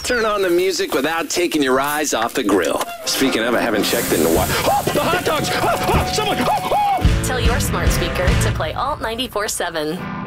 Turn on the music without taking your eyes off the grill. Speaking of, I haven't checked in a while. Oh, the hot dogs! Oh, someone! Tell your smart speaker to play Alt 94.7.